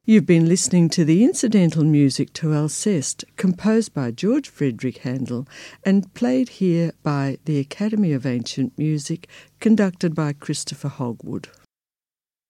You've been listening to the incidental music to Alceste, composed by George Frederick Handel and played here by the Academy of Ancient Music, conducted by Christopher Hogwood.